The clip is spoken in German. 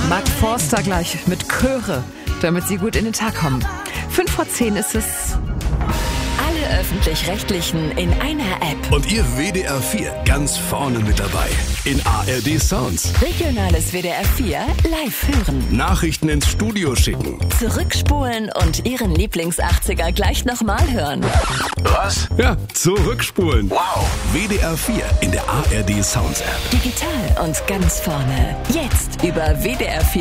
Mark Forster gleich mit Chöre, damit Sie gut in den Tag kommen. 5:10 ist es. Alle Öffentlich-Rechtlichen in einer App. Und Ihr WDR 4 ganz vorne mit dabei. In ARD Sounds. Regionales WDR 4 live hören. Nachrichten ins Studio schicken. Zurückspulen und Ihren Lieblings-80er gleich nochmal hören. Was? Ja, zurückspulen. Wow. WDR 4 in der ARD Sounds App. Digital und ganz vorne. Jetzt über WDR 4.